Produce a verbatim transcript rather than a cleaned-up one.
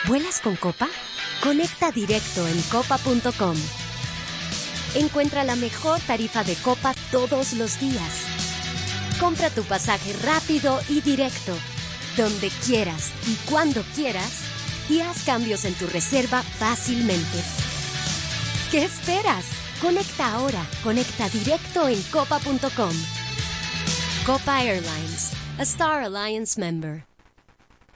¿Vuelas con Copa? Conecta directo en copa punto com. Encuentra la mejor tarifa de Copa todos los días. Compra tu pasaje rápido y directo, donde quieras y cuando quieras, y haz cambios en tu reserva fácilmente. ¿Qué esperas? Conecta ahora. Conecta directo en copa punto com. Copa Airlines, a Star Alliance member.